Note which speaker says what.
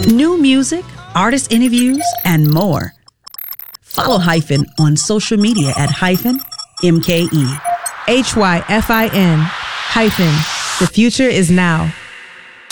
Speaker 1: New music, artist interviews, and more. Follow Hyphen on social media at Hyphen MKE.
Speaker 2: HYFIN. Hyphen. The future is now.